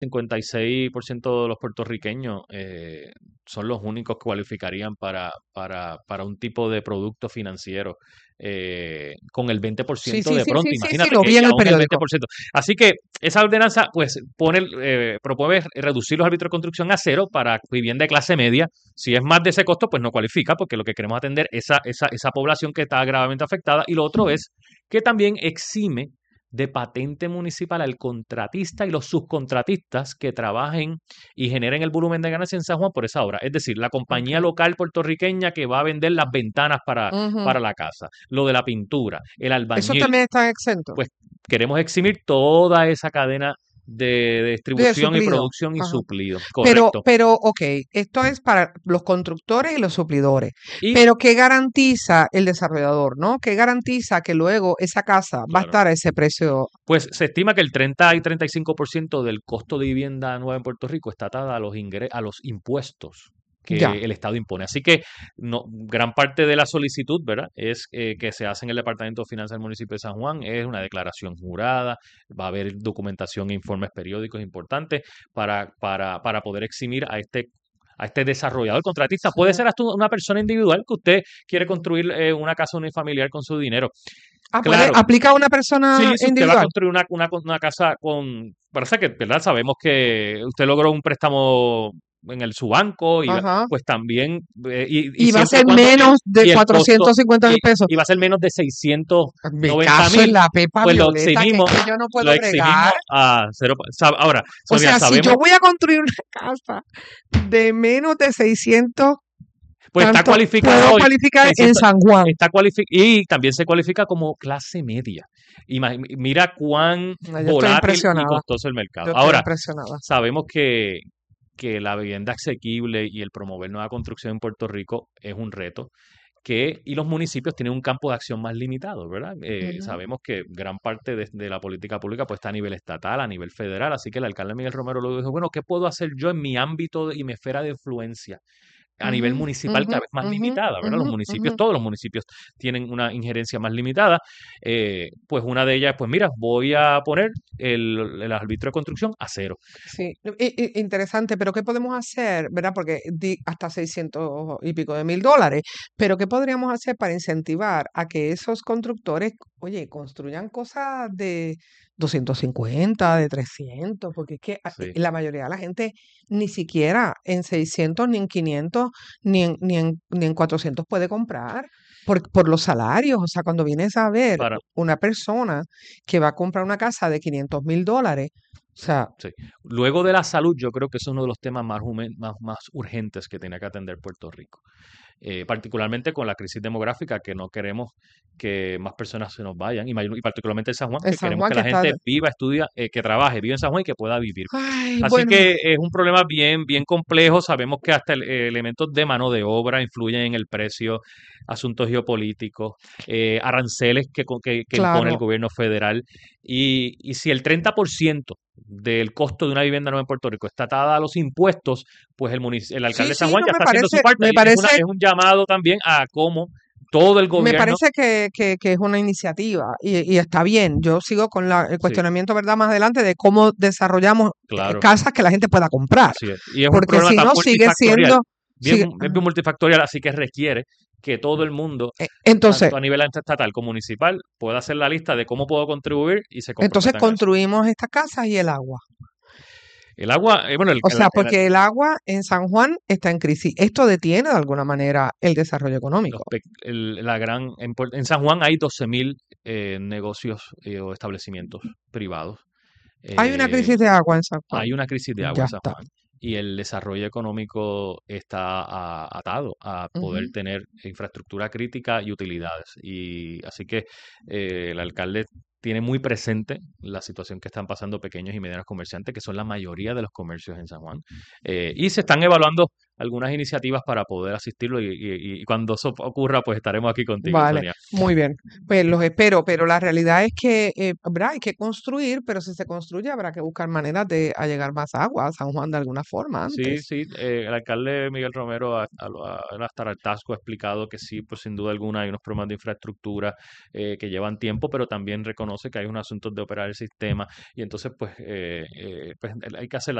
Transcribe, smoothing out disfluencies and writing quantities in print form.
56% de los puertorriqueños son los únicos que cualificarían para un tipo de producto financiero con el Sí, 20% sí, de sí, pronto. sí, sí, sí, Imagínate lo que vi en el aún el periódico. 20%. Así que esa ordenanza pues promueve reducir los árbitros de construcción a cero para vivienda de clase media. Si es más de ese costo, pues no cualifica, porque lo que queremos atender es esa población que está gravemente afectada. Y lo otro es que también exime de patente municipal al contratista y los subcontratistas que trabajen y generen el volumen de ganancia en San Juan por esa obra. Es decir, la compañía Okay. local puertorriqueña que va a vender las ventanas Ujú. para la casa, lo de la pintura, el Eso albañil, también está exento pues queremos eximir toda esa cadena de de distribución y suplido. producción y Ajá. suplido. Correcto. Ok, esto es para los constructores y los suplidores. Y, Pero ¿qué garantiza el desarrollador, no? ¿Qué garantiza que luego esa casa va a claro, estar a ese precio? pues se estima que el 30 y 35% del costo de vivienda nueva en Puerto Rico está atada a los impuestos Ya. que el Estado impone. Así que no, gran parte de la solicitud, ¿verdad? Es que se hace en el Departamento de Finanzas del municipio de San Juan, es una declaración jurada, va a haber documentación e informes periódicos importantes para poder eximir a este desarrollador contratista. Puede Sí. ser hasta una persona individual que usted quiere construir una casa unifamiliar con su dinero. Ah, puede, Claro, aplica a una persona sí, si usted va a individual. construir una casa con, parece que, ¿verdad? Sabemos que usted logró un préstamo en su banco y Ajá. pues también, y Y va a siempre y ser cuando menos de y el costo, 450,000 pesos. y va a ser menos de Me 690 caso en mil, la pepa pues violeta, que es que yo no lo puedo bregar. eximimos a cero. Ahora, O Sonia, sea, si yo sabemos, voy a construir una casa de menos de 600, pues está tanto cualificada puedo hoy, cualificar en 600, San Juan. y también se cualifica como clase media. Mira cuán No, yo estoy volátil y impresionada. costoso el mercado. Yo estoy Ahora, impresionada. sabemos que la vivienda asequible y el promover nueva construcción en Puerto Rico es un reto, y los municipios tienen un campo de acción más limitado, ¿verdad? Ujú. Sabemos que gran parte de la política pública pues está a nivel estatal, a nivel federal, así que el alcalde Miguel Romero lo dijo, bueno, ¿qué puedo hacer yo en mi ámbito y mi esfera de influencia a nivel Ujú, municipal ujú, cada vez más ujú, limitada, ¿verdad? ujú, Los municipios, ujú. todos los municipios tienen una injerencia más limitada. Pues una de ellas, pues mira, voy a poner el arbitrio de construcción a cero. Sí, interesante, pero ¿qué podemos hacer, verdad? Porque hasta 600 y pico de mil dólares, pero ¿qué podríamos hacer para incentivar a que esos constructores, oye, construyan cosas de 250, de 300? Porque es que Sí. la mayoría de la gente ni siquiera en 600, ni en 500, ni en 400 puede comprar por los salarios. O sea, cuando vienes a ver Para, una persona que va a comprar una casa de 500,000 dólares, o sea, sí. Luego de la salud, yo creo que es uno de los temas más urgentes que tiene que atender Puerto Rico. Particularmente con la crisis demográfica, que no queremos que más personas se nos vayan, y particularmente en San Juan, en que San queremos Juan que que la está. gente viva, estudia, que trabaje, viva en San Juan y que pueda vivir. Ay, Así bueno, que es un problema bien complejo. Sabemos que hasta elementos de mano de obra influyen en el precio, asuntos geopolíticos, aranceles que impone el claro. gobierno federal. Y si el 30% del costo de una vivienda nueva en Puerto Rico está atada a los impuestos, pues el alcalde Sí, de San sí, Juan no, ya está haciendo su parte. me Y parece, es un llamado también a cómo todo el me gobierno, parece que es una iniciativa y está bien. Yo sigo con el sí, cuestionamiento, ¿verdad? Más adelante de cómo desarrollamos claro, casas que la gente pueda comprar, así es. Y es un porque problema si tan no sigue multifactorial, siendo, sigue, es bien multifactorial, así que requiere que todo el mundo, entonces, tanto a nivel estatal como municipal, pueda hacer la lista de cómo puedo contribuir y se entonces comprometan a eso. construimos estas casas y el agua. El agua, bueno, O sea, porque el agua en San Juan está en crisis. Esto detiene de alguna manera el desarrollo económico. en San Juan hay 12.000 negocios o establecimientos privados. Hay una Eh, crisis de agua en San Juan. Hay una crisis de agua Ya en San está. Juan y el desarrollo económico está atado a poder Ujú. tener infraestructura crítica y utilidades. Y así que el alcalde tiene muy presente la situación que están pasando pequeños y medianos comerciantes, que son la mayoría de los comercios en San Juan. Y se están evaluando algunas iniciativas para poder asistirlo y cuando eso ocurra, pues estaremos aquí contigo, Vale, Sonia. muy bien. Pues los espero, pero la realidad es que habrá, hay que construir, pero si se construye habrá que buscar maneras de allegar más agua a San Juan de alguna forma Sí, antes. sí, el alcalde Miguel Romero hasta hartazgo ha explicado que sí, pues sin duda alguna hay unos problemas de infraestructura que llevan tiempo, pero también reconoce que hay unos asuntos de operar el sistema y entonces pues hay que hacer